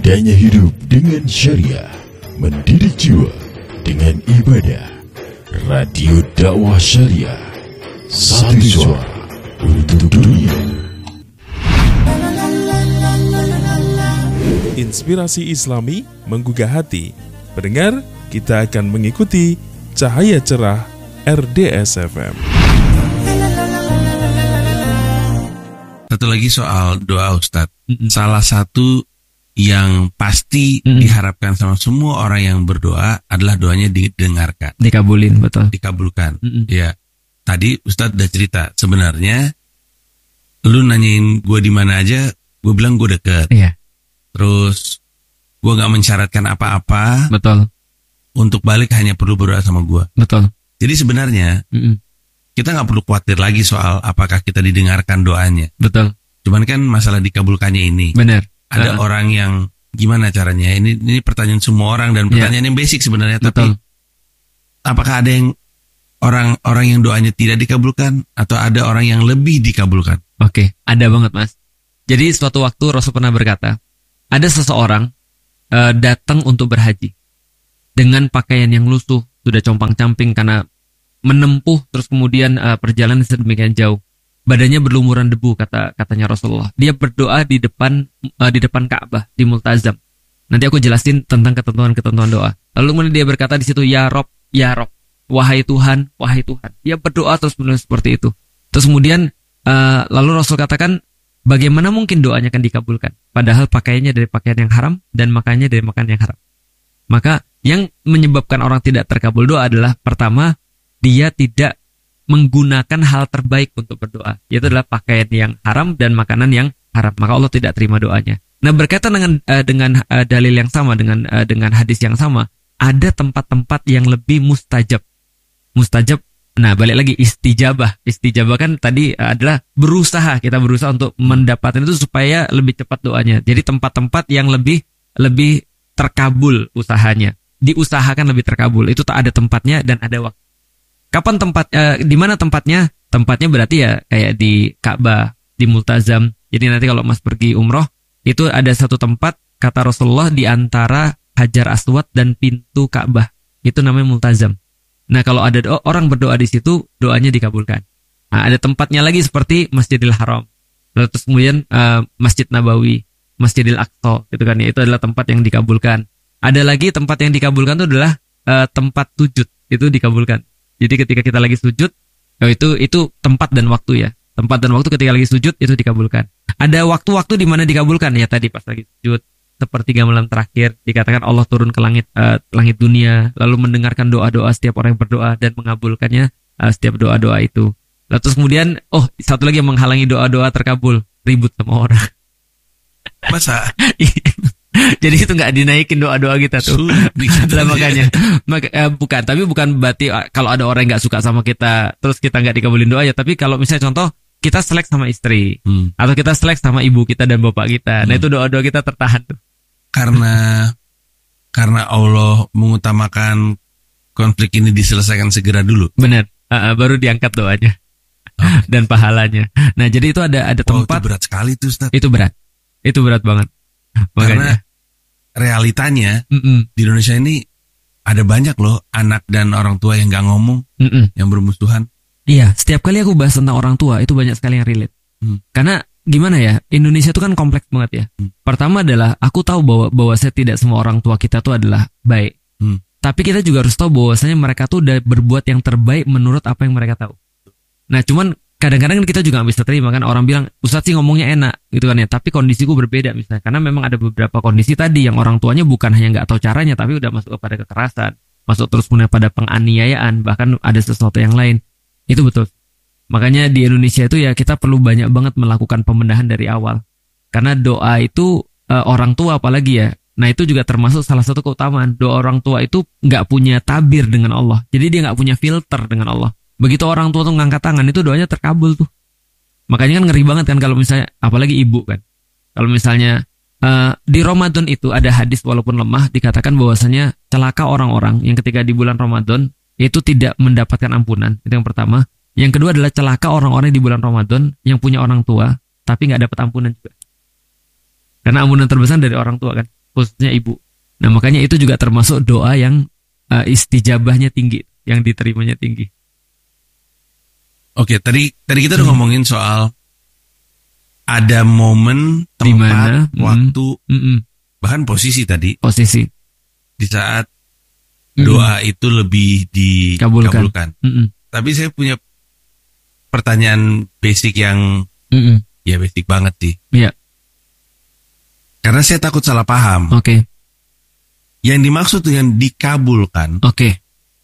Indahnya hidup dengan syariah, mendidik jiwa dengan ibadah. Radio Dakwah Syariah, satu suara untuk dunia. Inspirasi Islami menggugah hati. Pendengar, kita akan mengikuti Cahaya Cerah RDS FM. Satu lagi soal doa, Ustadz. Salah satu yang pasti diharapkan sama semua orang yang berdoa adalah doanya didengarkan, dikabulin, betul, dikabulkan. Ya, tadi Ustadz udah cerita, sebenarnya lu nanyain gue di mana aja, gue bilang gue deket. Iya. Terus gue nggak mensyaratkan apa-apa. Betul. Untuk balik hanya perlu berdoa sama gue. Betul. Jadi sebenarnya kita nggak perlu khawatir lagi soal apakah kita didengarkan doanya. Betul. Cuman kan masalah dikabulkannya ini. Benar. Ada orang yang gimana caranya? Ini pertanyaan semua orang dan pertanyaan yang basic sebenarnya. Betul. Tapi apakah ada yang orang yang doanya tidak dikabulkan atau ada orang yang lebih dikabulkan? Oke, ada banget, Mas. Jadi suatu waktu Rasul pernah berkata, ada seseorang datang untuk berhaji dengan pakaian yang lusuh, sudah compang-camping karena menempuh terus kemudian perjalanan sedemikian jauh. Badannya berlumuran debu, katanya Rasulullah. Dia berdoa di depan Ka'bah di Multazam. Nanti aku jelasin tentang ketentuan doa. Lalu kemudian dia berkata di situ, ya Rob, wahai Tuhan, wahai Tuhan. Dia berdoa terus menerus seperti itu. Terus kemudian lalu Rasul katakan, bagaimana mungkin doanya akan dikabulkan? Padahal pakaiannya dari pakaian yang haram dan makannya dari makan yang haram. Maka yang menyebabkan orang tidak terkabul doa adalah pertama, dia tidak menggunakan hal terbaik untuk berdoa, yaitu adalah pakaian yang haram dan makanan yang haram. Maka Allah tidak terima doanya. Nah, berkaitan dengan dalil yang sama, dengan hadis yang sama, ada tempat-tempat yang lebih mustajab. Nah, balik lagi istijabah. Istijabah kan tadi adalah kita berusaha untuk mendapatkan itu supaya lebih cepat doanya. Jadi tempat-tempat yang lebih terkabul usahanya. Diusahakan lebih terkabul. Itu tak ada tempatnya dan ada waktu. Kapan di mana tempatnya? Tempatnya berarti ya kayak di Ka'bah, di Multazam. Jadi nanti kalau Mas pergi umroh, itu ada satu tempat kata Rasulullah di antara Hajar Aswad dan pintu Ka'bah. Itu namanya Multazam. Nah, kalau ada orang berdoa di situ, doanya dikabulkan. Nah, ada tempatnya lagi seperti Masjidil Haram. Lalu terus kemudian Masjid Nabawi, Masjidil Aqsa, gitu kan ya. Itu adalah tempat yang dikabulkan. Ada lagi tempat yang dikabulkan itu adalah tempat sujud, itu dikabulkan. Jadi ketika kita lagi sujud, itu tempat dan waktu ya. Tempat dan waktu ketika lagi sujud itu dikabulkan. Ada waktu-waktu di mana dikabulkan ya, tadi pas lagi sujud, sepertiga malam terakhir dikatakan Allah turun ke langit dunia, lalu mendengarkan doa-doa setiap orang yang berdoa dan mengabulkannya setiap doa-doa itu. Lalu terus kemudian satu lagi yang menghalangi doa-doa terkabul, ribut sama orang. Masa? Jadi itu nggak dinaikin doa-doa kita tuh. Lah makanya bukan berarti kalau ada orang yang nggak suka sama kita terus kita nggak dikabulin doa ya. Tapi kalau misalnya contoh kita selek sama istri atau kita selek sama ibu kita dan bapak kita, nah itu doa-doa kita tertahan tuh. Karena Allah mengutamakan konflik ini diselesaikan segera dulu. Benar. Baru diangkat doanya dan pahalanya. Nah jadi itu ada tempat. Itu berat sekali tuh, Ustaz. Itu berat banget. Karena realitanya di Indonesia ini ada banyak loh anak dan orang tua yang nggak ngomong, yang bermusuhan. Iya, setiap kali aku bahas tentang orang tua itu banyak sekali yang relate. Karena gimana ya, Indonesia itu kan kompleks banget ya. Pertama adalah aku tahu bahwa saya tidak semua orang tua kita tuh adalah baik. Tapi kita juga harus tahu bahwasanya mereka tuh udah berbuat yang terbaik menurut apa yang mereka tahu. Nah, cuman kadang-kadang kita juga gak bisa terima kan, orang bilang Ustadz sih ngomongnya enak gitu kan ya, tapi kondisiku berbeda misalnya, karena memang ada beberapa kondisi tadi yang orang tuanya bukan hanya gak tahu caranya, tapi udah masuk kepada kekerasan, masuk terus kemudian pada penganiayaan, bahkan ada sesuatu yang lain. Itu betul. Makanya di Indonesia itu ya kita perlu banyak banget melakukan pembenahan dari awal, karena doa itu orang tua apalagi ya, nah itu juga termasuk salah satu keutamaan. Doa orang tua itu gak punya tabir dengan Allah, jadi dia gak punya filter dengan Allah. Begitu orang tua tuh ngangkat tangan itu doanya terkabul tuh. Makanya kan ngeri banget kan kalau misalnya apalagi ibu kan. Kalau misalnya di Ramadan itu ada hadis walaupun lemah dikatakan bahwasanya celaka orang-orang yang ketika di bulan Ramadan itu tidak mendapatkan ampunan. Itu yang pertama. Yang kedua adalah celaka orang-orang di bulan Ramadan yang punya orang tua tapi nggak dapat ampunan juga. Karena ampunan terbesar dari orang tua kan. khususnya ibu. Nah makanya itu juga termasuk doa yang istijabahnya tinggi, yang diterimanya tinggi. Oke, tadi kita udah ngomongin soal ada momen, tempat, Dimana, waktu, bahkan posisi tadi. Posisi. Di saat doa itu lebih dikabulkan. Tapi saya punya pertanyaan basic yang ya basic banget sih. Iya. Karena saya takut salah paham. Oke. Yang dimaksud dengan dikabulkan, Oke.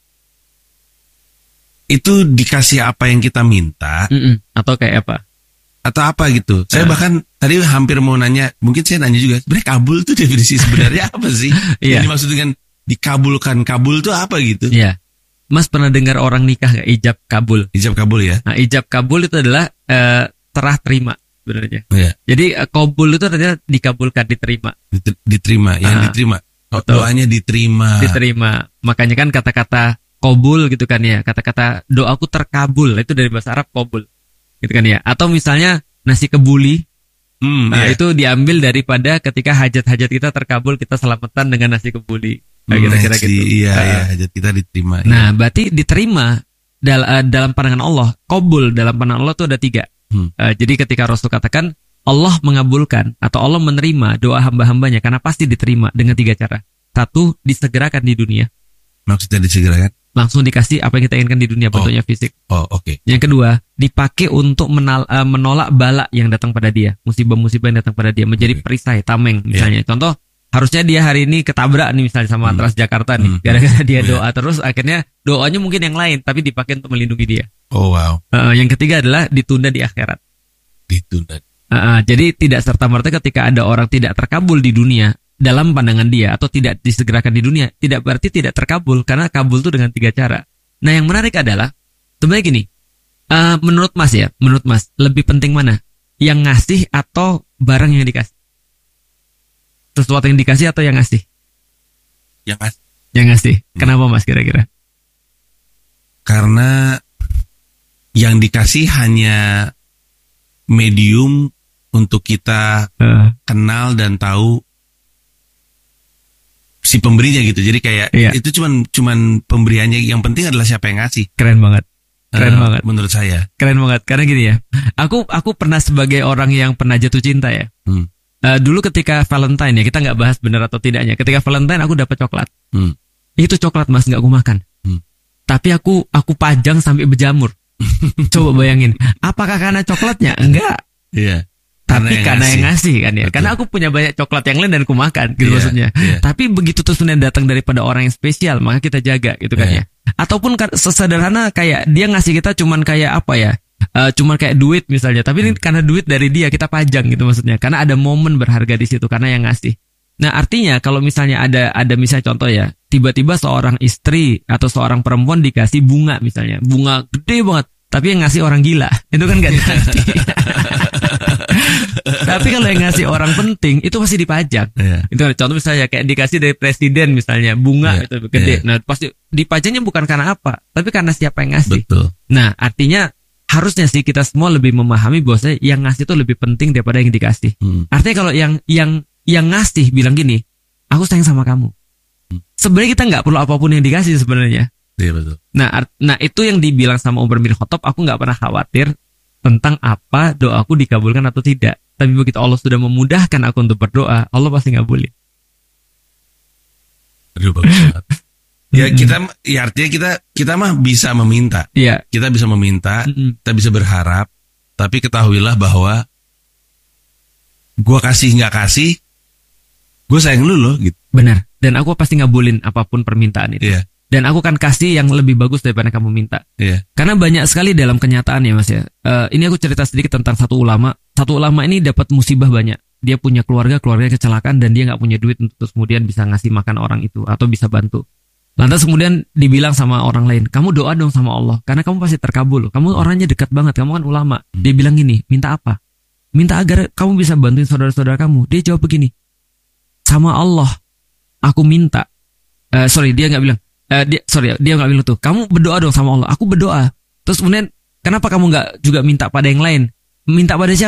itu dikasih apa yang kita minta Atau kayak apa? atau apa gitu. Saya bahkan tadi hampir mau nanya, mungkin saya nanya juga, sebenarnya kabul itu definisi sebenarnya apa sih? Iya. Yang dimaksud dengan dikabulkan, kabul itu apa gitu? Iya. Mas pernah dengar orang nikah gak? Ijab kabul. Ijab kabul ya? Nah, ijab kabul itu adalah terah terima sebenarnya. Iya. Jadi kabul itu artinya dikabulkan, diterima. Diterima, yang diterima. Betul. Doanya diterima. Diterima. Makanya kan kata-kata kabul gitu kan ya. Kata-kata doaku terkabul, itu dari bahasa Arab kabul. Gitu kan ya. Atau misalnya nasi kebuli. Nah, itu diambil daripada ketika hajat-hajat kita terkabul, kita selamatan dengan nasi kebuli. Nah, kira-kira gitu. Iya, hajat kita diterima. Nah, berarti diterima dalam pandangan Allah. Kabul dalam pandangan Allah itu ada 3. Jadi ketika Rasul katakan Allah mengabulkan atau Allah menerima doa hamba-hambanya, karena pasti diterima dengan 3 cara. 1, disegerakan di dunia. Maksudnya disegerakan? Langsung dikasih apa yang kita inginkan di dunia, bentuknya fisik. Oh, oke. Yang kedua, dipakai untuk menolak bala yang datang pada dia, musibah-musibah yang datang pada dia, menjadi perisai, tameng misalnya. Contoh, harusnya dia hari ini ketabrak nih misalnya sama Transjakarta nih, gara-gara dia doa terus, akhirnya doanya mungkin yang lain, tapi dipakai untuk melindungi dia. Oh, wow. Yang ketiga adalah ditunda di akhirat. Ditunda. Jadi tidak serta-merta ketika ada orang tidak terkabul di dunia, dalam pandangan dia, atau tidak disegerakan di dunia, tidak berarti tidak terkabul, karena kabul itu dengan 3 cara. Nah yang menarik adalah, sebenarnya gini, menurut Mas, lebih penting mana? Yang ngasih atau barang yang dikasih? Sesuatu yang dikasih atau yang ngasih? Yang ngasih. Kenapa Mas kira-kira? Karena yang dikasih hanya medium untuk kita kenal dan tahu si pemberinya gitu. Jadi kayak itu cuman pemberiannya, yang penting adalah siapa yang ngasih. Keren banget. Banget menurut saya. Keren banget karena gini ya. Aku pernah sebagai orang yang pernah jatuh cinta ya. Dulu ketika Valentine ya, kita nggak bahas benar atau tidaknya. Ketika Valentine aku dapat coklat. Itu coklat Mas, nggak aku makan. Tapi aku pajang sampai berjamur. Coba bayangin, apakah karena coklatnya? Enggak. Iya. Tapi karena yang ngasih kan ya. Betul. Karena aku punya banyak coklat yang lain dan aku makan gitu maksudnya. Iya. Tapi begitu terus datang daripada orang yang spesial, maka kita jaga gitu kan ya. Ataupun sesederhana kayak dia ngasih kita cuman kayak apa ya? Cuman kayak duit misalnya. Tapi ini karena duit dari dia kita pajang gitu maksudnya. Karena ada momen berharga di situ karena yang ngasih. Nah, artinya kalau misalnya ada misalnya contoh ya, tiba-tiba seorang istri atau seorang perempuan dikasih bunga misalnya. Bunga gede banget, tapi yang ngasih orang gila. Itu kan gak diarti. Tapi kalau yang ngasih orang penting itu pasti dipajang. Itu contoh misalnya kayak dikasih dari presiden misalnya bunga itu gede. Nah pasti dipajangnya bukan karena apa, tapi karena siapa yang ngasih. Betul. Nah artinya harusnya sih kita semua lebih memahami bahwa yang ngasih itu lebih penting daripada yang dikasih. Artinya kalau yang ngasih bilang gini, aku sayang sama kamu. Sebenarnya kita nggak perlu apapun yang dikasih sebenarnya. Iya betul. Nah itu yang dibilang sama Umar bin Khattab, aku nggak pernah khawatir tentang apa doaku dikabulkan atau tidak. Tapi begitu Allah sudah memudahkan aku untuk berdoa, Allah pasti ngabulin. Aduh bagus banget. Artinya kita mah bisa meminta. Iya. Kita bisa meminta, kita bisa berharap, tapi ketahuilah bahwa gua kasih nggak kasih, gue sayang lu loh gitu. Benar. Dan aku pasti ngabulin apapun permintaan itu. Iya. Dan aku akan kasih yang lebih bagus daripada kamu minta. Iya. Karena banyak sekali dalam kenyataan ya Mas ya. Ini aku cerita sedikit tentang satu ulama. Satu ulama ini dapat musibah banyak. Dia punya keluarga kecelakaan dan dia nggak punya duit untuk terus kemudian bisa ngasih makan orang itu atau bisa bantu. Lantas kemudian dibilang sama orang lain, kamu doa dong sama Allah karena kamu pasti terkabul. Kamu orangnya dekat banget, kamu kan ulama. Dia bilang gini, minta apa? Minta agar kamu bisa bantuin saudara-saudara kamu. Dia jawab begini, sama Allah aku minta. Dia nggak bilang. Dia nggak bilang tuh. Kamu berdoa dong sama Allah. Aku berdoa. Terus kemudian kenapa kamu nggak juga minta pada yang lain? Minta pada siapa?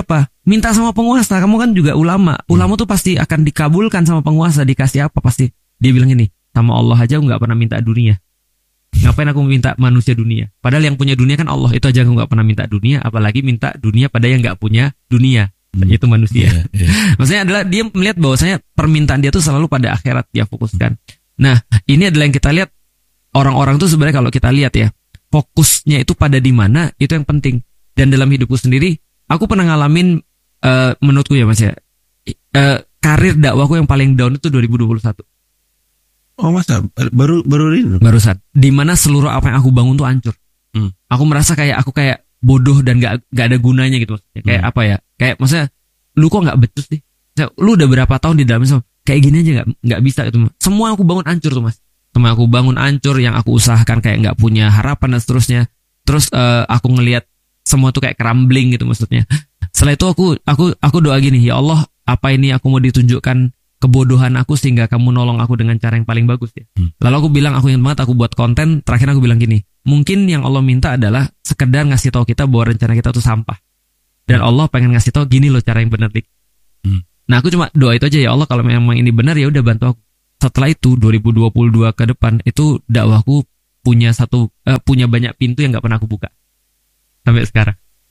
minta sama penguasa. Kamu kan juga ulama. Ulama tuh pasti akan dikabulkan sama penguasa. Dikasih apa pasti. Dia bilang gini, sama Allah aja aku gak pernah minta dunia. Ngapain aku minta manusia dunia? Padahal yang punya dunia kan Allah. Itu aja aku gak pernah minta dunia. Apalagi minta dunia pada yang gak punya dunia. Itu manusia. Maksudnya adalah dia melihat bahwasanya permintaan dia tuh selalu pada akhirat dia fokuskan. Nah, ini adalah yang kita lihat. Orang-orang tuh sebenarnya kalau kita lihat ya, fokusnya itu pada di mana, itu yang penting. Dan dalam hidupku sendiri, aku pernah ngalamin, menurutku ya Mas ya, karir dakwahku yang paling down itu 2021. Oh masa? Baru ini? Barusan. Dimana seluruh apa yang aku bangun tuh hancur. Aku merasa kayak aku kayak bodoh dan gak ada gunanya gitu maksudnya. Kayak apa ya? Kayak maksudnya, lu kok gak becus sih? Lu udah berapa tahun di dalam Islam? Kayak gini aja gak bisa gitu. Semua aku bangun hancur tuh Mas. Sama aku bangun hancur, yang aku usahakan kayak nggak punya harapan dan seterusnya. Terus aku ngelihat semua tuh kayak crumbling gitu maksudnya. Setelah itu aku doa gini, ya Allah, apa ini aku mau ditunjukkan kebodohan aku sehingga kamu nolong aku dengan cara yang paling bagus ya. Lalu aku bilang, aku ingin banget aku buat konten. Terakhir aku bilang gini, mungkin yang Allah minta adalah sekedar ngasih tahu kita bahwa rencana kita tuh sampah. Dan Allah pengen ngasih tahu gini loh cara yang benar dik. Nah aku cuma doa itu aja, ya Allah kalau memang ini benar ya udah bantu aku. Setelah itu 2022 ke depan itu dakwahku punya banyak pintu yang nggak pernah aku buka sampai sekarang.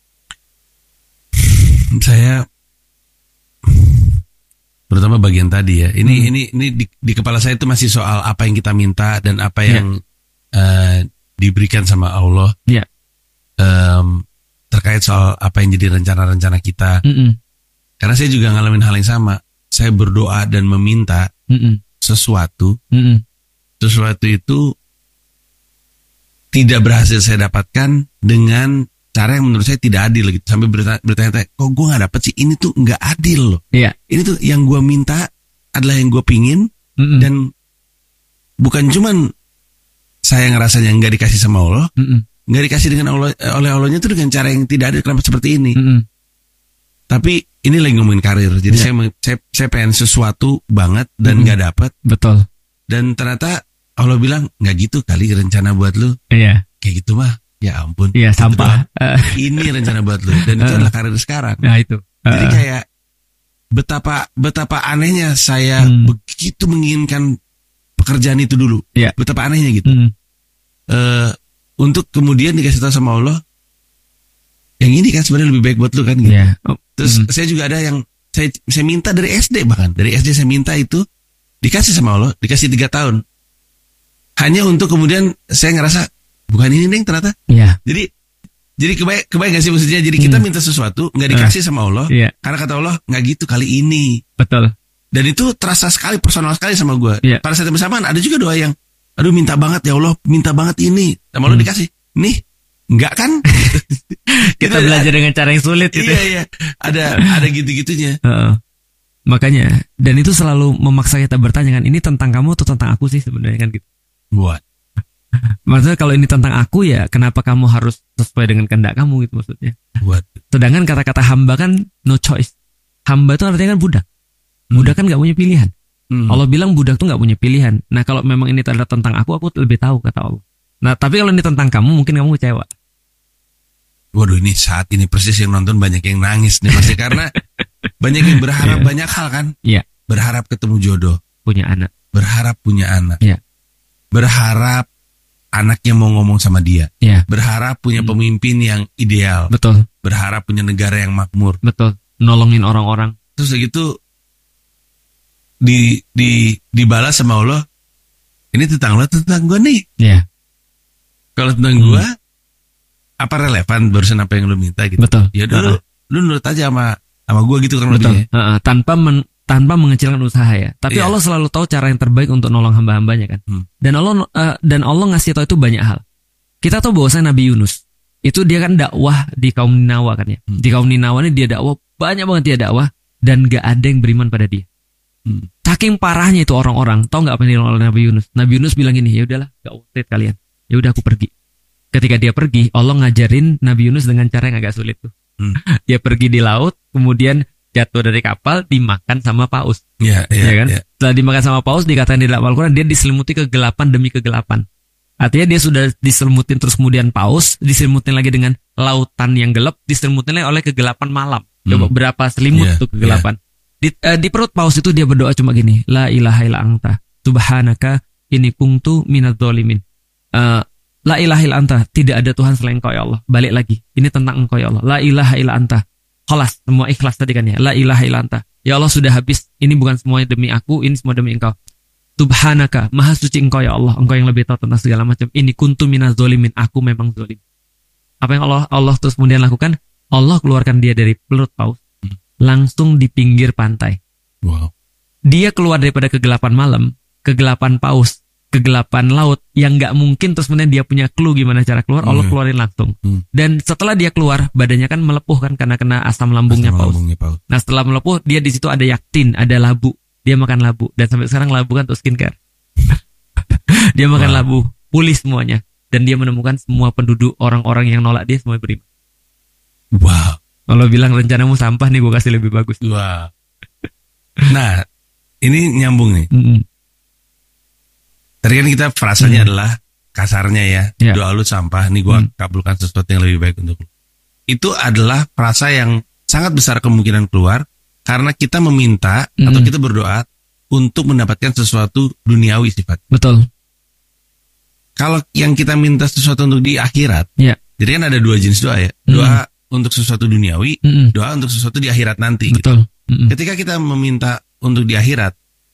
Saya terutama bagian tadi ya. Ini di kepala saya itu masih soal apa yang kita minta dan apa yang diberikan sama Allah. Iya. Terkait soal apa yang jadi rencana-rencana kita. Karena saya juga ngalamin hal yang sama. Saya berdoa dan meminta sesuatu itu tidak berhasil saya dapatkan dengan cara yang menurut saya tidak adil gitu. Sampai bertanya-tanya, kok gue gak dapet sih? Ini tuh gak adil loh. Ini tuh yang gue minta adalah yang gue pingin. Dan bukan cuman saya ngerasanya gak dikasih sama Allah, gak dikasih dengan Allah, oleh Allahnya itu dengan cara yang tidak adil. Kenapa seperti ini? Tapi ini lagi ngomongin karir. Jadi saya pengen sesuatu banget dan gak dapet. Betul. Dan ternyata Allah bilang, gak gitu kali rencana buat lu. Iya. Kayak gitu mah, ya ampun. Iya, sampah. Ini rencana buat lu. Dan itu adalah karir sekarang. Nah itu. Jadi kayak betapa anehnya saya begitu menginginkan pekerjaan itu dulu. Betapa anehnya gitu. Untuk kemudian dikasih tahu sama Allah, yang ini kan sebenarnya lebih baik buat lu kan gitu. Terus saya juga ada yang saya minta dari SD, bahkan dari SD saya minta itu dikasih sama Allah, dikasih 3 tahun. Hanya untuk kemudian saya ngerasa bukan ini nih ternyata. Jadi kebayang gak sih maksudnya? Jadi kita minta sesuatu nggak dikasih sama Allah, karena kata Allah nggak gitu kali ini. Betul. Dan itu terasa sekali, personal sekali sama gue. Pada saat yang bersamaan ada juga doa yang, aduh minta banget ya Allah, minta banget ini, sama Allah dikasih. Nih, enggak kan? Kita belajar dengan cara yang sulit gitu. Iya. Ada gitu-gitunya. Makanya, dan itu selalu memaksa kita bertanya kan, ini tentang kamu atau tentang aku sih sebenarnya kan gitu. Buat. Maksudnya kalau ini tentang aku ya, kenapa kamu harus sesuai dengan kehendak kamu gitu maksudnya. Buat. Sedangkan kata-kata hamba kan no choice. Hamba itu artinya kan budak. Budak kan nggak punya pilihan. Allah bilang budak tuh nggak punya pilihan. Nah kalau memang ini adalah tentang aku lebih tahu kata Allah. Nah tapi kalau ini tentang kamu, mungkin kamu kecewa. Waduh, ini saat ini persis yang nonton banyak yang nangis nih pasti karena banyak yang berharap banyak hal kan. Berharap ketemu jodoh, punya anak, berharap punya anak, berharap anaknya mau ngomong sama dia, berharap punya pemimpin yang ideal, betul, berharap punya negara yang makmur, betul, nolongin orang-orang. Terus begitu dibalas sama Allah, ini tentang lo, tentang gue nih. Kalau tentang gue, apa relevan barusan apa yang lo minta gitu? Betul. Ya udah lu nurut aja sama gue gitu kan. Betul. Tanpa mengecilkan usaha ya. Tapi Allah selalu tahu cara yang terbaik untuk nolong hamba-hambanya kan. Dan Allah ngasih tahu itu banyak hal. Kita tahu bahwasanya Nabi Yunus itu dia kan dakwah di kaum Ninawa kan ya. Di kaum Ninawa ini dia dakwah, banyak banget dia dakwah dan gak ada yang beriman pada dia. Saking parahnya itu orang-orang. Tahu nggak apa yang dilakukan oleh Nabi Yunus? Nabi Yunus bilang gini, ya udahlah, gak worth it kalian. Ya udah aku pergi. Ketika dia pergi, Allah ngajarin Nabi Yunus dengan cara yang agak sulit tuh. Dia pergi di laut, kemudian jatuh dari kapal, dimakan sama paus. Kan? Setelah dimakan sama paus, dikatakan di dalam Al-Quran, dia diselimuti kegelapan demi kegelapan. Artinya dia sudah diselimutin terus kemudian paus, diselimutin lagi dengan lautan yang gelap, diselimutin lagi oleh kegelapan malam. Coba berapa selimut tuh kegelapan. Di perut paus itu dia berdoa cuma gini, la ilaha illa anta subhanaka inni kuntu minadz zalimin. La ilaha illa anta, tidak ada Tuhan selain Engkau ya Allah. Balik lagi, ini tentang Engkau ya Allah. La ilaha illa anta. Khalas, semua ikhlas tadi kan ya. La ilaha illa anta. Ya Allah sudah habis, ini bukan semuanya demi aku, ini semua demi Engkau. Subhanaka, maha suci Engkau ya Allah, Engkau yang lebih tahu tentang segala macam. Ini kuntu minaz zalimin, aku memang zalim. Apa yang Allah terus kemudian lakukan? Allah keluarkan dia dari perut paus, langsung di pinggir pantai. Wow. Dia keluar daripada kegelapan malam, kegelapan paus, kegelapan laut yang nggak mungkin terus kemudian dia punya clue gimana cara keluar. Allah keluarin langsung. Dan setelah dia keluar, badannya kan melepuh kan karena kena asam lambungnya paus. Nah setelah melepuh, dia di situ ada yaktin, ada labu. Dia makan labu, dan sampai sekarang labu kan untuk skincare. Dia makan labu, pulih semuanya, dan dia menemukan semua penduduk orang-orang yang nolak dia semua beriman. Wow. Kalau bilang rencanamu sampah nih, gue kasih lebih bagus. Wow. Nah, ini nyambung nih. Tadi kan kita frasanya adalah kasarnya ya, doa lu sampah, nih gue kabulkan sesuatu yang lebih baik untuk lu. Itu adalah frasa yang sangat besar kemungkinan keluar karena kita meminta atau kita berdoa untuk mendapatkan sesuatu duniawi sifat. Betul. Kalau yang kita minta sesuatu untuk di akhirat, jadi kan ada dua jenis doa ya. Doa untuk sesuatu duniawi, doa untuk sesuatu di akhirat nanti. Betul. Gitu. Ketika kita meminta untuk di akhirat,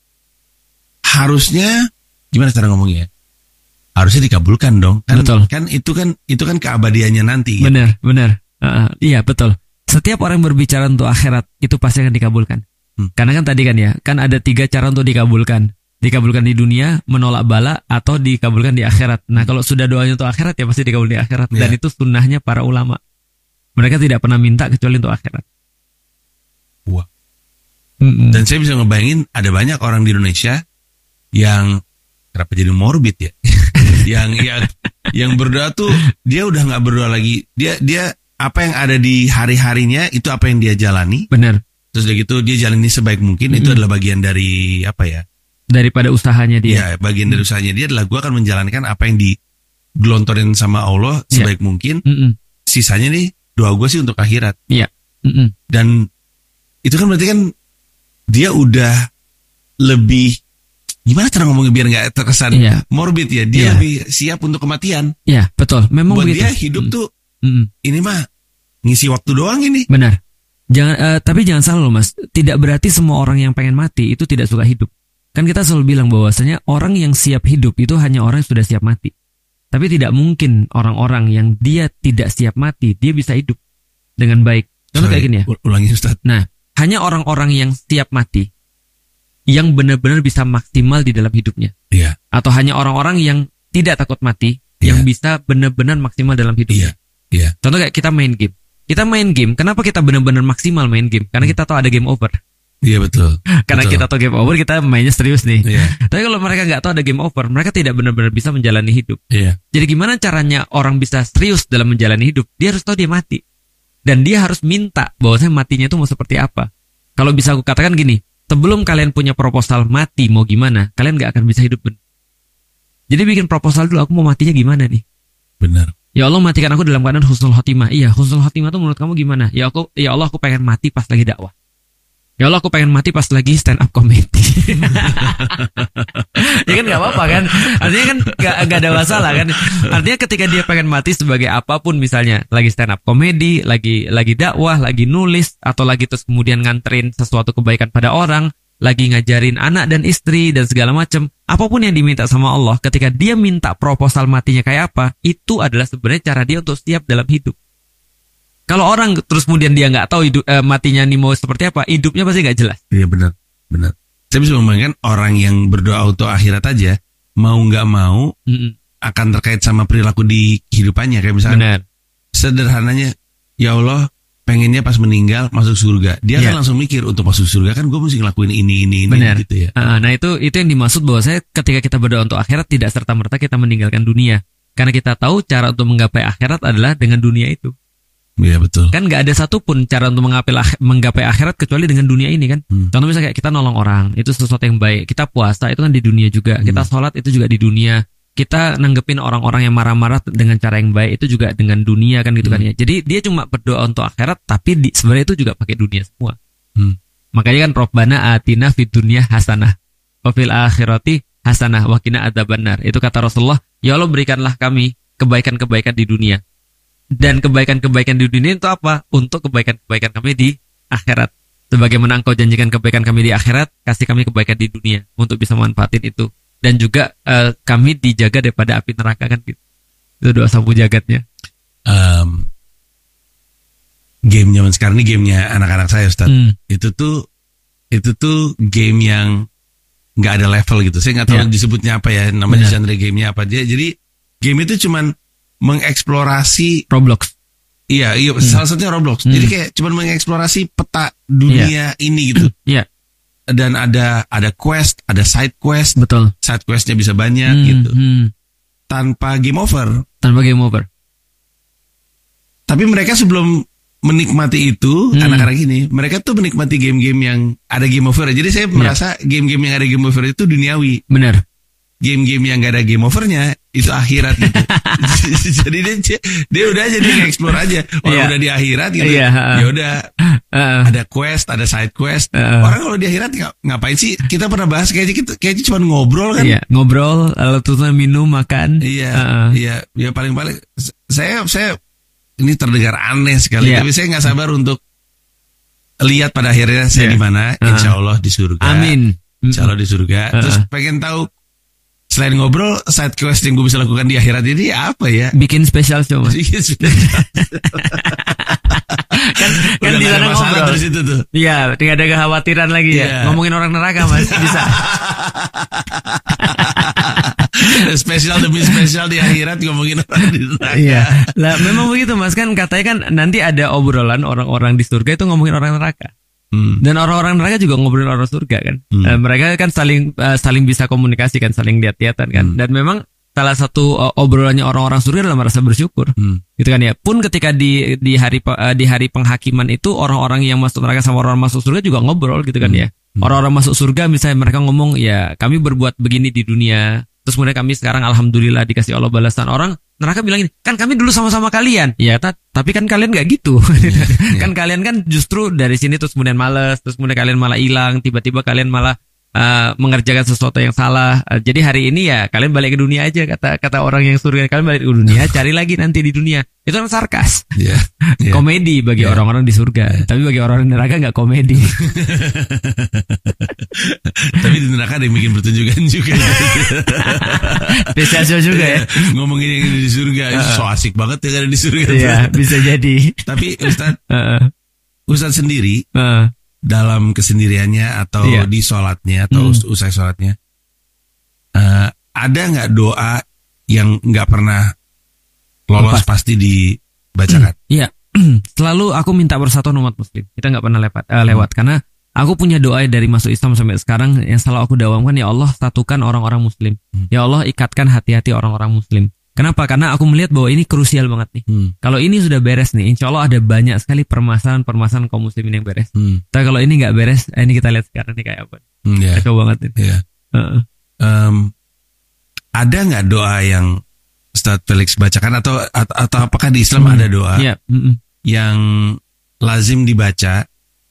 harusnya gimana cara ngomongnya? Harusnya dikabulkan dong. Kan, betul. Kan itu kan keabadiannya nanti. Benar, gitu. Benar. Iya betul. Setiap orang berbicara untuk akhirat itu pasti akan dikabulkan. Karena kan tadi kan ya, kan ada 3 cara untuk dikabulkan. Dikabulkan di dunia, menolak bala, atau dikabulkan di akhirat. Nah kalau sudah doanya untuk akhirat ya pasti dikabul di akhirat. Dan itu sunnahnya para ulama. Mereka tidak pernah minta kecuali untuk akhirat. Wah. Dan saya bisa ngebayangin ada banyak orang di Indonesia yang kenapa jadi morbid ya? yang berdoa tuh dia udah nggak berdoa lagi. Dia apa yang ada di hari-harinya itu apa yang dia jalani. Benar. Terus udah gitu dia jalani sebaik mungkin. Itu adalah bagian dari apa ya? Daripada usahanya dia. Ya, bagian dari usahanya dia adalah gue akan menjalankan apa yang digelontorin sama Allah sebaik mungkin. Sisanya nih doa gue sih untuk akhirat. Iya. Dan itu kan berarti kan dia udah lebih gimana cara ngomongnya biar nggak terkesan morbid ya. Dia lebih siap untuk kematian. Iya betul. Memang buat begitu. Dia hidup tuh ini mah ngisi waktu doang ini. Benar. Tapi jangan salah loh mas. Tidak berarti semua orang yang pengen mati itu tidak suka hidup. Kan kita selalu bilang bahwasanya orang yang siap hidup itu hanya orang yang sudah siap mati. Tapi tidak mungkin orang-orang yang dia tidak siap mati dia bisa hidup dengan baik. Contoh kayak gini ya. Ulangi Ustaz. Nah, hanya orang-orang yang siap mati yang benar-benar bisa maksimal di dalam hidupnya. Iya. Atau hanya orang-orang yang tidak takut mati yang bisa benar-benar maksimal dalam hidupnya. Iya. Contoh kayak kita main game. Kita main game, kenapa kita benar-benar maksimal main game? Karena kita tahu ada game over. Iya betul. Karena kita tahu game over, kita mainnya serius nih. Iya. Tapi kalau mereka nggak tahu ada game over, mereka tidak benar-benar bisa menjalani hidup. Iya. Jadi gimana caranya orang bisa serius dalam menjalani hidup? Dia harus tahu dia mati. Dan dia harus minta bahwasanya matinya itu mau seperti apa. Kalau bisa aku katakan gini, sebelum kalian punya proposal mati mau gimana, kalian nggak akan bisa hidup. Jadi bikin proposal dulu, aku mau matinya gimana nih? Benar. Ya Allah matikan aku dalam keadaan husnul khotimah. Iya, husnul khotimah itu menurut kamu gimana? Ya Allah aku pengen mati pas lagi dakwah. Ya Allah aku pengen mati pas lagi stand up comedy. Ya kan gak apa-apa kan. Artinya kan gak ada masalah kan. Artinya ketika dia pengen mati sebagai apapun, misalnya lagi stand up comedy, lagi dakwah, lagi nulis, atau lagi terus kemudian nganterin sesuatu kebaikan pada orang, lagi ngajarin anak dan istri dan segala macam, apapun yang diminta sama Allah, ketika dia minta proposal matinya kayak apa, itu adalah sebenarnya cara dia untuk siap dalam hidup. Kalau orang terus kemudian dia nggak tahu matinya nih mau seperti apa, hidupnya pasti nggak jelas. Iya benar. Saya bisa membayangkan orang yang berdoa untuk akhirat aja, mau nggak mau akan terkait sama perilaku di kehidupannya. Kayak misalnya sederhananya, ya Allah pengennya pas meninggal masuk surga. Dia kan langsung mikir untuk masuk surga kan gue mesti ngelakuin ini gitu ya. Nah itu yang dimaksud bahwa saya ketika kita berdoa untuk akhirat tidak serta-merta kita meninggalkan dunia. Karena kita tahu cara untuk menggapai akhirat adalah dengan dunia itu. Iya betul. Kan nggak ada satupun cara untuk menggapai akhirat kecuali dengan dunia ini kan. Contoh misalnya kayak kita nolong orang, itu sesuatu yang baik. Kita puasa itu kan di dunia juga. Kita sholat itu juga di dunia. kita nanggepin orang-orang yang marah-marah dengan cara yang baik itu juga dengan dunia kan gitu kan ya. Jadi dia cuma berdoa untuk akhirat, tapi sebenarnya itu juga pakai dunia semua. Makanya kan Rabbana atina fid dunya hasanah wa fil akhirati hasanah wa qina adzabannar. Itu kata Rasulullah, ya Allah berikanlah kami kebaikan-kebaikan di dunia. Dan kebaikan-kebaikan di dunia itu apa? Untuk kebaikan-kebaikan kami di akhirat. Sebagaimana Engkau janjikan kebaikan kami di akhirat, kasih kami kebaikan di dunia untuk bisa manfaatin itu. Dan juga kami dijaga daripada api neraka kan gitu. Itu doa sapu jagatnya. Game zaman sekarang ini gamenya anak-anak saya, Ustaz. Itu tuh game yang nggak ada level gitu. Saya nggak tahu disebutnya apa ya, namanya genre gamenya apa dia. Jadi game itu cuman mengeksplorasi Roblox. Iya, salah satunya Roblox. Jadi kayak cuma mengeksplorasi peta dunia ini gitu. Iya. Dan ada quest, ada side quest. Betul. Side questnya bisa banyak gitu. Tanpa game over. Tapi mereka sebelum menikmati itu, anak-anak ini, mereka tuh menikmati game-game yang ada game over. Jadi saya merasa game-game yang ada game over itu duniawi. Benar. Game-game yang gak ada game overnya itu akhirat gitu. Jadi dia udah jadi nge-explore aja. Orang udah di akhirat gitu. Ya udah ada quest, ada side quest. Orang kalau di akhirat ngapain sih? Kita pernah bahas kayaknya cuma ngobrol kan? Iya, ngobrol, lalu terus minum, makan. Iya. Ya paling-paling saya ini terdengar aneh sekali, tapi saya nggak sabar untuk lihat pada akhirnya saya di mana. Insya Allah di surga. Amin. Insya Allah di surga. Terus pengen tahu selain ngobrol, side quest yang gue bisa lakukan di akhirat ini apa ya? Bikin spesial show. kan di sana ngobrol terus itu tuh. Iya, tidak ada kekhawatiran lagi ya. Ngomongin orang neraka Mas, bisa. Spesial demi spesial di akhirat ngomongin orang di neraka. Iya. Lah memang begitu Mas, kan katanya kan nanti ada obrolan orang-orang di surga itu ngomongin orang neraka. Dan orang-orang neraka juga ngobrolin orang surga kan. Mereka kan saling bisa komunikasi kan, saling lihat-lihatan kan. Dan memang salah satu obrolannya orang-orang surga adalah merasa bersyukur. Gitu kan ya. Pun ketika di hari penghakiman itu orang-orang yang masuk neraka sama orang masuk surga juga ngobrol gitu kan ya. Orang-orang masuk surga misalnya mereka ngomong, ya kami berbuat begini di dunia, terus kemudian kami sekarang alhamdulillah dikasih Allah balasan. Orang neraka bilang ini, kan kami dulu sama-sama kalian. Ya, tapi kan kalian gak gitu. Kan kalian kan justru dari sini terus kemudian malas, terus kemudian kalian malah hilang, tiba-tiba kalian malah mengerjakan sesuatu yang salah. Jadi hari ini ya kalian balik ke dunia aja, kata orang yang surga, kalian balik ke dunia, cari lagi nanti di dunia. Itu kan sarkas. Komedi bagi orang-orang di surga, tapi bagi orang neraka nggak komedi. Tapi di neraka ada yang bikin pertunjukan juga. Spesial show juga ya. Ngomongin yang di surga, so asik banget ya ada di surga. Iya, bisa jadi. Tapi Ustaz sendiri dalam kesendiriannya atau di sholatnya atau usai sholatnya, ada nggak doa yang nggak pernah lolos pasti dibacakan? Iya, selalu aku minta persatuan umat muslim. Kita nggak pernah lewat karena aku punya doa dari masuk Islam sampai sekarang yang selalu aku dawamkan, ya Allah satukan orang-orang muslim. Ya Allah ikatkan hati-hati orang-orang muslim. Kenapa? Karena aku melihat bahwa ini krusial banget nih. Kalau ini sudah beres nih, insya Allah ada banyak sekali permasalahan kaum muslimin yang beres. Tapi kalau ini nggak beres, ini kita lihat sekarang nih kayak apa. Kacau banget nih. Ada nggak doa yang Ustaz Felix bacakan atau apakah di Islam ada doa yang lazim dibaca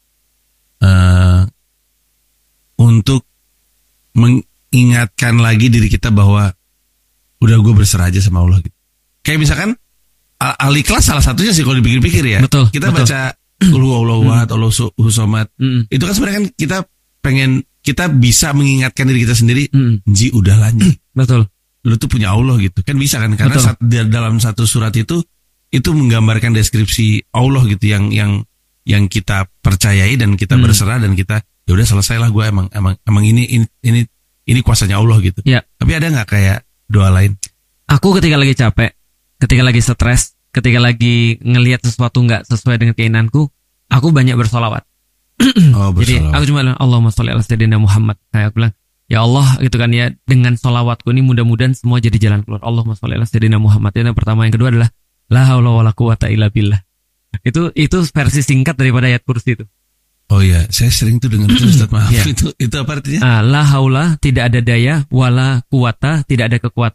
untuk mengingatkan lagi diri kita bahwa udah gue berserah aja sama Allah gitu. Kayak misalkan Al-Ikhlas salah satunya sih kalau dipikir-pikir ya. Kita baca Qul huwallahu ahad, Allahu somad. Itu kan sebenarnya kan kita bisa mengingatkan diri kita sendiri, Ji udahlah Ji. Betul. Lu tuh punya Allah gitu. Kan bisa kan, karena dalam satu surat itu menggambarkan deskripsi Allah gitu yang kita percayai dan kita berserah dan kita ya udah selesailah, gue emang ini kuasanya Allah gitu. Tapi ada nggak kayak doa lain? Aku ketika lagi capek, ketika lagi stres, ketika lagi ngelihat sesuatu nggak sesuai dengan keinginanku, aku banyak bersolawat. Jadi aku cuma bilang Allahumma sholli ala sayyidina Muhammad. Kayak aku bilang, ya Allah gitu kan ya, dengan solawatku ini mudah-mudahan semua jadi jalan keluar. Allahumma sholli ala sayyidina Muhammad. Itu yang pertama. Yang kedua adalah la haula wala quwata illa billah. Itu versi singkat daripada ayat kursi itu. Oh iya, saya sering tuh dengar itu Ustaz, maaf. Itu apa artinya? La haula, tidak ada daya, wala quwata, tidak ada kekuatan,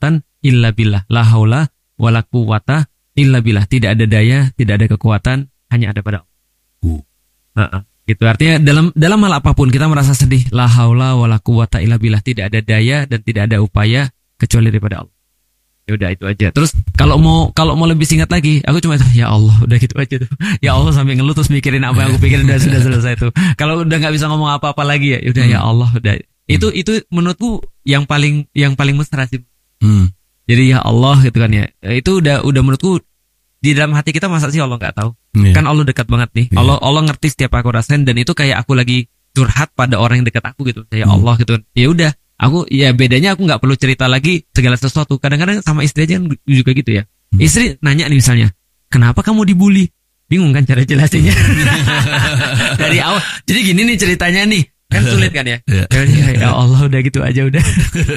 illa billah. La haula wala quwata illa billah. Tidak ada daya, tidak ada kekuatan, hanya ada pada Allah. Gitu artinya dalam hal apapun kita merasa sedih, la haula wala quwata illa billah, tidak ada daya dan tidak ada upaya kecuali daripada Allah. Ya udah itu aja. Terus kalau mau lebih singkat lagi, aku cuma ya Allah, udah gitu aja tuh. Ya Allah sampai ngeluh terus mikirin apa yang aku pikirin sudah selesai tuh. Kalau udah nggak bisa ngomong apa-apa lagi ya udah ya Allah udah. Itu menurutku yang paling mesra sih. Jadi ya Allah gitu kan ya. Itu udah menurutku di dalam hati kita, masa sih Allah nggak tahu? Kan Allah dekat banget nih. Allah ngerti setiap aku rasain, dan itu kayak aku lagi curhat pada orang yang dekat aku gitu. Ya Allah gitu kan. Ya udah. Aku ya bedanya aku nggak perlu cerita lagi segala sesuatu. Kadang-kadang sama istri aja kan juga gitu ya. Istri nanya nih misalnya, kenapa kamu dibully? Bingung kan cara jelasinnya. Dari awal. Jadi gini nih ceritanya nih, kan sulit kan ya. Ya Allah udah gitu aja udah.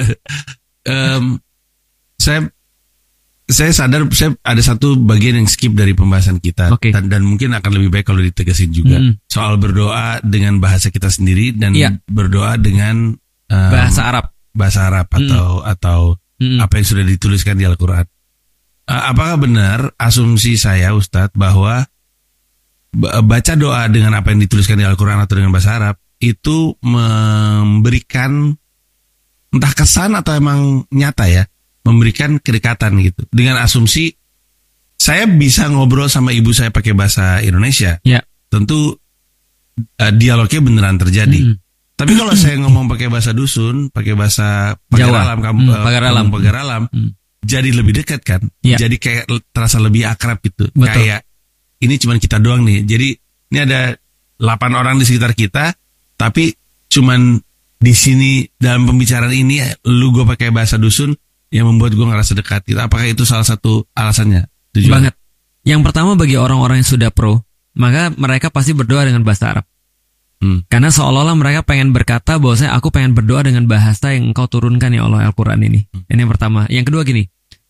Saya sadar saya ada satu bagian yang skip dari pembahasan kita, dan mungkin akan lebih baik kalau ditegasin juga soal berdoa dengan bahasa kita sendiri dan berdoa dengan bahasa Arab atau apa yang sudah dituliskan di Al-Quran. Apakah benar asumsi saya, Ustadz, bahwa baca doa dengan apa yang dituliskan di Al-Quran atau dengan bahasa Arab itu memberikan entah kesan atau emang nyata ya, memberikan kedekatan gitu? Dengan asumsi saya bisa ngobrol sama ibu saya pakai bahasa Indonesia, tentu dialognya beneran terjadi. Tapi kalau saya ngomong pakai bahasa dusun, pakai bahasa pagar alam, jadi lebih dekat kan? Jadi kayak terasa lebih akrab gitu. Betul. Kayak ini cuman kita doang nih. Jadi ini ada 8 orang di sekitar kita, tapi cuman di sini dalam pembicaraan ini lu gue pakai bahasa dusun yang membuat gue ngerasa dekat. Gitu. Apakah itu salah satu alasannya? Tujuan? Banget. Yang pertama, bagi orang-orang yang sudah pro, maka mereka pasti berdoa dengan bahasa Arab. Karena seolah-olah mereka pengen berkata bahwasanya aku pengen berdoa dengan bahasa yang Engkau turunkan ya Allah, Al-Quran ini. Ini yang pertama. Yang kedua gini,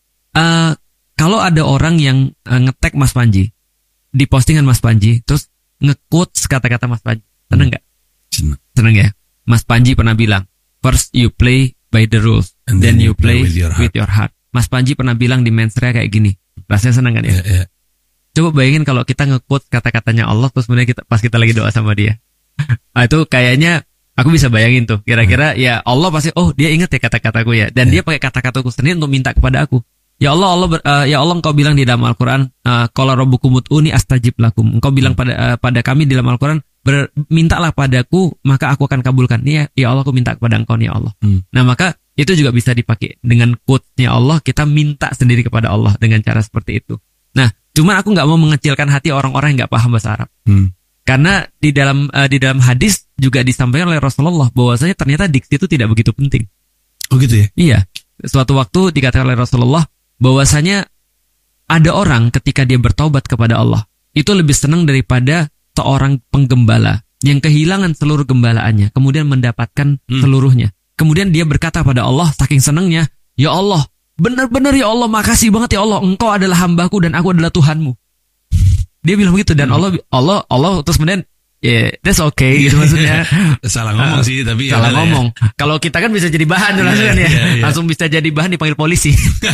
kalau ada orang yang nge-tag Mas Panji di postingan Mas Panji, terus nge-quotes kata-kata Mas Panji, seneng nggak? Seneng ya. Mas Panji pernah bilang, first you play by the rules, and then you play with your heart. Mas Panji pernah bilang di mensrea kayak gini. Rasanya seneng kan ya? Coba bayangin kalau kita nge-quote kata-katanya Allah, terus kemudian pas kita lagi doa sama dia. Itu kayaknya aku bisa bayangin tuh, kira-kira ya Allah pasti dia ingat ya kata-kataku ya, dan dia pakai kata-kataku sendiri untuk minta kepada aku. Ya Allah ya Allah, Engkau bilang di dalam Al-Quran, qala rabbukum ud'uni astajib lakum. Engkau bilang pada kami di dalam Al-Quran, mintalah padaku maka aku akan kabulkan. Ya Allah, aku minta kepada Engkau nih ya Allah. Nah maka itu juga bisa dipakai dengan quote-nya Allah, kita minta sendiri kepada Allah dengan cara seperti itu. Nah cuman aku nggak mau mengecilkan hati orang-orang yang nggak paham bahasa Arab. Karena di dalam hadis juga disampaikan oleh Rasulullah bahwasanya ternyata diksi itu tidak begitu penting. Oh gitu ya? Iya. Suatu waktu dikatakan oleh Rasulullah bahwasanya ada orang ketika dia bertaubat kepada Allah itu lebih senang daripada seorang penggembala yang kehilangan seluruh gembalaannya kemudian mendapatkan seluruhnya. Kemudian dia berkata pada Allah saking senangnya, ya Allah, benar-benar ya Allah, makasih banget ya Allah, Engkau adalah hambaku dan aku adalah Tuhanmu. Dia bilang begitu, dan Allah terus kemudian that's okay gitu maksudnya. Salah ngomong sih, tapi salah ngomong. Ya. Kalau kita kan bisa jadi bahan langsung kan ya. Langsung bisa jadi bahan dipanggil polisi.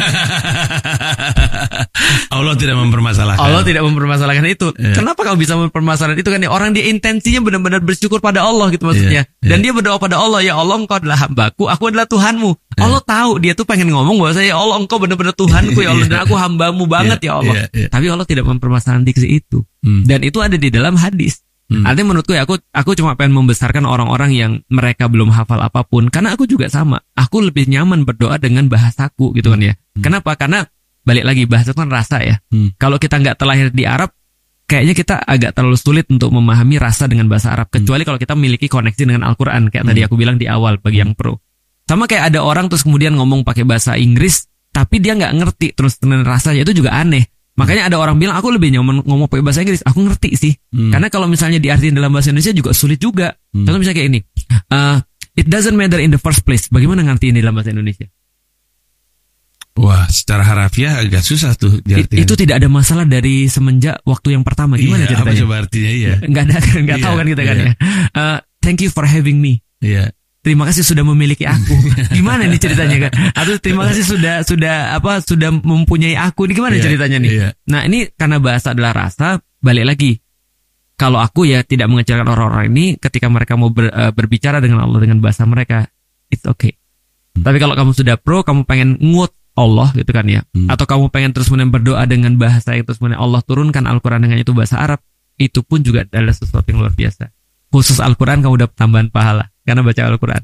Allah tidak mempermasalahkan itu. Kenapa kau bisa mempermasalahkan itu kan ya? Orang dia intensinya benar-benar bersyukur pada Allah gitu maksudnya. Dan dia berdoa pada Allah, ya Allah, Engkau adalah hambaku, aku adalah Tuhanmu. Allah tahu dia tuh pengen ngomong bahwa ya Allah, Engkau benar-benar Tuhanku ya Allah, dan aku hambamu banget ya Allah. Tapi Allah tidak mempermasalahkan diksi itu. Dan itu ada di dalam hadis. Artinya menurutku ya, aku cuma pengen membesarkan orang-orang yang mereka belum hafal apapun, karena aku juga sama. Aku lebih nyaman berdoa dengan bahasaku gitu kan ya. Kenapa? Karena balik lagi, bahasa itu kan rasa ya. Kalau kita nggak terlahir di Arab, kayaknya kita agak terlalu sulit untuk memahami rasa dengan bahasa Arab. Kecuali kalau kita memiliki koneksi dengan Al-Quran, kayak tadi aku bilang di awal bagi yang pro. Sama kayak ada orang terus kemudian ngomong pakai bahasa Inggris, tapi dia nggak ngerti terus dengan rasanya, itu juga aneh. Makanya ada orang bilang aku lebih nyaman ngomong pakai bahasa Inggris. Aku ngerti sih. Karena kalau misalnya diartiin dalam bahasa Indonesia juga sulit juga. Contoh misalnya kayak ini. It doesn't matter in the first place. Bagaimana ngertiin dalam bahasa Indonesia? Wah, secara harafiah agak susah tuh diartiin. Itu tidak ada masalah dari semenjak waktu yang pertama. Gimana ceritanya? Apa coba artinya? Iya. Nggak tahu kan kita kan ya. Thank you for having me. Iya. terima kasih sudah memiliki aku. Gimana nih ceritanya kan? Atau terima kasih sudah mempunyai aku. Ini gimana ceritanya nih? Nah, ini karena bahasa adalah rasa, balik lagi. Kalau aku ya tidak mengecilkan orang-orang ini ketika mereka mau berbicara dengan Allah dengan bahasa mereka, it's okay. Tapi kalau kamu sudah pro, kamu pengen ngut Allah gitu kan ya, atau kamu pengen terus berdoa dengan bahasa yang terus Allah turunkan Al-Quran dengan itu bahasa Arab, itu pun juga adalah sesuatu yang luar biasa. Khusus Al-Quran kamu dapat tambahan pahala karena baca Al-Quran.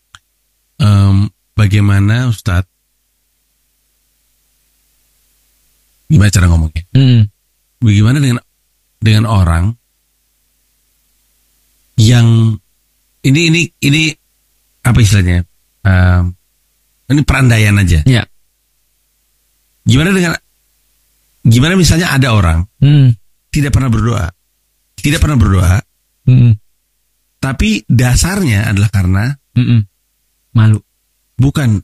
Bagaimana Ustadz? Gimana cara ngomongnya? Bagaimana dengan orang yang ini apa istilahnya? Ini perandaian aja. Ya. Gimana misalnya ada orang tidak pernah berdoa, tapi dasarnya adalah karena malu. Bukan.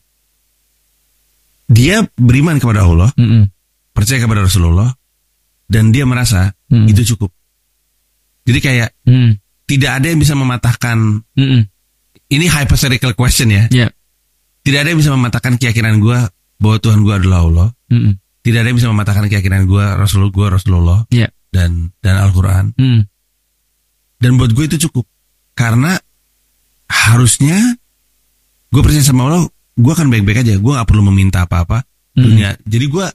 Dia beriman kepada Allah, percaya kepada Rasulullah, dan dia merasa itu cukup. Jadi kayak tidak ada yang bisa mematahkan. Ini hypothetical question ya. Yeah. Tidak ada yang bisa mematahkan keyakinan gue bahwa Tuhan gue adalah Allah. Tidak ada yang bisa mematahkan keyakinan gue Rasulullah. Yeah. Dan Al-Quran. Dan buat gue itu cukup. Karena harusnya gue percaya sama Allah, gue akan baik-baik aja. Gue gak perlu meminta apa-apa dunia. Jadi gue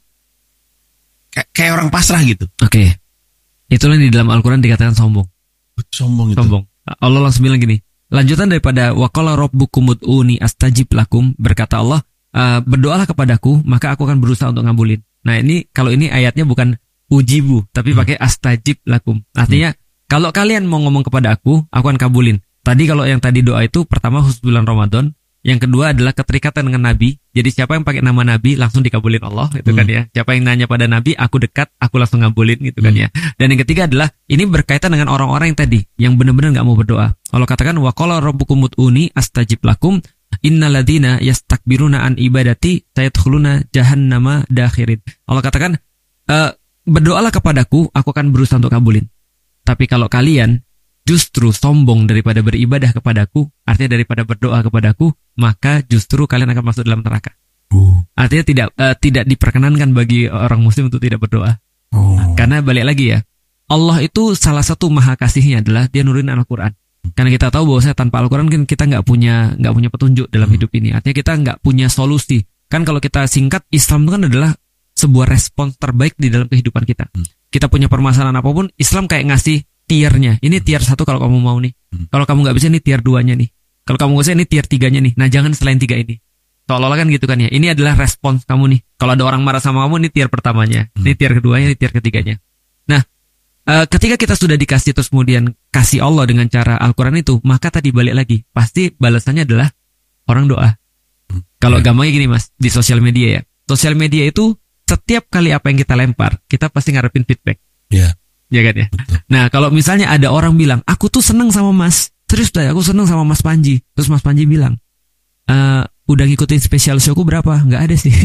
kayak orang pasrah gitu. Oke. Itulah yang di dalam Al-Quran dikatakan sombong. Sombong itu. Sombong. Allah langsung bilang gini. Lanjutan daripada waqala rabbukum ud'uni astajib lakum, berkata Allah, berdoalah kepadaku maka aku akan berusaha untuk ngabulin. Nah, ini kalau ini ayatnya bukan ujibu tapi pakai astajib lakum. Artinya kalau kalian mau ngomong kepada aku akan kabulin. Tadi kalau yang tadi doa itu pertama khusus bulan Ramadan, yang kedua adalah keterikatan dengan Nabi. Jadi siapa yang pakai nama Nabi langsung dikabulin Allah gitu kan ya. Siapa yang nanya pada Nabi, aku dekat, aku langsung ngabulin gitu kan ya. Dan yang ketiga adalah ini berkaitan dengan orang-orang yang tadi yang benar-benar enggak mau berdoa. Allah katakan wa qala rabbukum ud'uni astajib lakum innalladzina yastakbiruna an ibadati sayadkhuluna jahannama dakhirin. Allah katakan berdoalah kepadaku, aku akan berusaha untuk kabulin. Tapi kalau kalian justru sombong daripada beribadah kepadaku, artinya daripada berdoa kepadaku, maka justru kalian akan masuk dalam neraka. Artinya tidak diperkenankan bagi orang muslim untuk tidak berdoa. Karena balik lagi ya, Allah itu salah satu maha kasihnya adalah dia nurunin Al-Quran. Karena kita tahu bahwa tanpa Al-Quran kan kita nggak punya petunjuk dalam hidup ini. Artinya kita nggak punya solusi. Kan kalau kita singkat, Islam itu kan adalah sebuah respons terbaik di dalam kehidupan kita. Kita punya permasalahan apapun, Islam kayak ngasih tiernya. Ini tier 1 kalau kamu mau nih. Kalau kamu nggak bisa, ini tier 2-nya nih. Kalau kamu nggak bisa, ini tier 3-nya nih. Nah, jangan selain 3 ini. Seolah-olah kan gitu kan ya. Ini adalah respons kamu nih. Kalau ada orang marah sama kamu, ini tier pertamanya. Ini tier keduanya, ini tier ketiganya. Nah, ketika kita sudah dikasih terus kemudian kasih Allah dengan cara Al-Quran itu, maka tadi balik lagi. Pasti balasannya adalah orang doa. Kalau gampangnya gini mas, di sosial media ya. Sosial media itu setiap kali apa yang kita lempar, kita pasti ngarepin feedback. Iya. Ya kan ya. Betul. Nah kalau misalnya ada orang bilang, aku tuh seneng sama Mas, serius dah, aku seneng sama Mas Panji. Terus Mas Panji bilang, udah ngikutin special showku berapa? Nggak ada sih.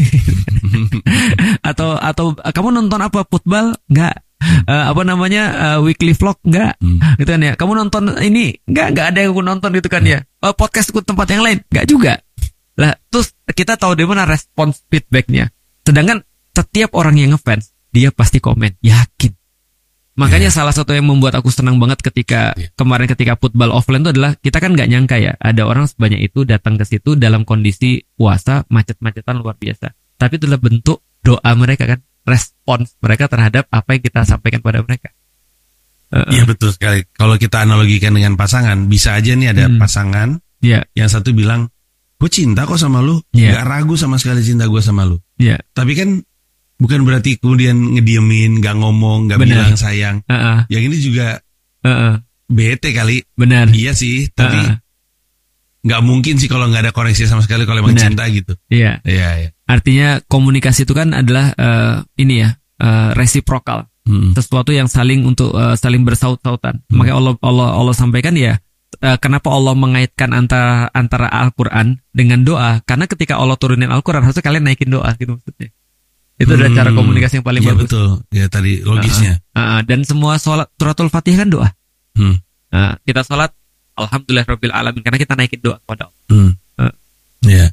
atau kamu nonton apa? Football? Nggak. Weekly vlog? Nggak. Gitu kan ya. Kamu nonton ini? Nggak ada yang aku nonton gitu kan ya. Podcastku tempat yang lain? Nggak juga. Lah, terus kita tahu dari mana respons feedbacknya. Sedangkan setiap orang yang ngefans, dia pasti komen, yakin. Makanya salah satu yang membuat aku senang banget ketika kemarin ketika football offline itu adalah kita kan nggak nyangka ya ada orang sebanyak itu datang ke situ dalam kondisi puasa macet-macetan luar biasa. Tapi itu adalah bentuk doa mereka kan, respons mereka terhadap apa yang kita sampaikan pada mereka. Iya betul sekali. Kalau kita analogikan dengan pasangan, bisa aja nih ada pasangan yang satu bilang, gue cinta kok sama lu, nggak ragu sama sekali cinta gue sama lu. Tapi kan bukan berarti kemudian ngediemin, gak ngomong, gak bilang sayang. Yang ini juga bete kali. Benar. Iya sih, tapi gak mungkin sih kalau gak ada koneksi sama sekali kalau emang cinta gitu. Iya. Artinya komunikasi itu kan adalah resiprokal. Sesuatu yang saling untuk saling bersaut-sautan. Makanya Allah sampaikan ya, kenapa Allah mengaitkan antara Al-Quran dengan doa? Karena ketika Allah turunin Al-Quran harusnya kalian naikin doa gitu maksudnya. Itu adalah cara komunikasi yang paling bagus. Iya betul. Ya tadi logisnya. Dan semua sholat suratul Fatihah kan doa. Kita sholat alhamdulillahirabbil alamin, karena kita naikin doa kepada Allah. Ya.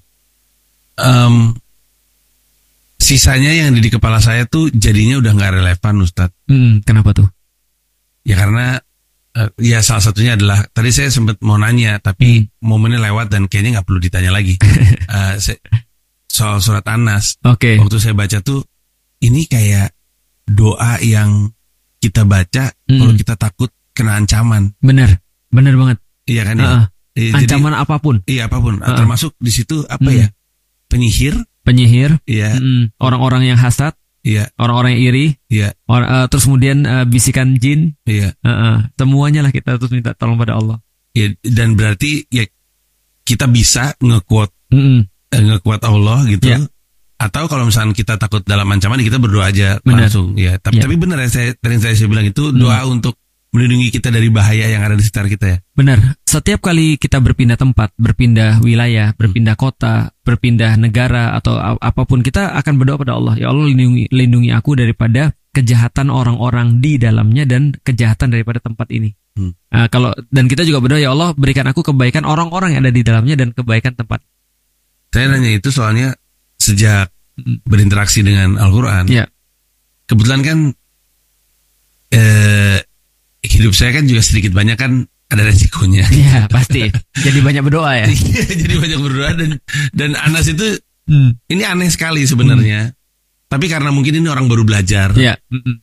Sisanya yang di kepala saya tuh jadinya udah nggak relevan, Ustadz. Kenapa tuh? Ya karena ya salah satunya adalah tadi saya sempat mau nanya tapi momennya lewat dan kayaknya nggak perlu ditanya lagi. Soal surat An-Nas. Waktu saya baca tuh ini kayak doa yang kita baca kalau kita takut kena ancaman. Bener banget. Iya kan ya. Ancaman jadi, apapun. Iya apapun. Termasuk di situ apa ya? Penyihir, iya. Orang-orang yang hasad, iya. Orang-orang yang iri, iya. Terus kemudian bisikan jin, iya. Semuanya lah kita terus minta tolong pada Allah. Ya, dan berarti ya kita bisa nge-quote Allah gitu. Iya. Atau kalau misalnya kita takut dalam ancaman, kita berdoa aja langsung. Ya, tapi benar ya yang saya bilang itu doa untuk melindungi kita dari bahaya yang ada di sekitar kita ya. Benar. Setiap kali kita berpindah tempat, berpindah wilayah, berpindah kota, berpindah negara atau apapun, kita akan berdoa pada Allah. Ya Allah, lindungi aku daripada kejahatan orang-orang di dalamnya dan kejahatan daripada tempat ini. Dan kita juga berdoa, ya Allah, berikan aku kebaikan orang-orang yang ada di dalamnya dan kebaikan tempat. Saya nanya itu soalnya sejak berinteraksi dengan Al-Quran. Ya. Kebetulan kan hidup saya kan juga sedikit banyak kan ada resikonya. Iya pasti. Jadi banyak berdoa ya. Jadi banyak berdoa dan Anas itu ini aneh sekali sebenarnya. Tapi karena mungkin ini orang baru belajar. Iya.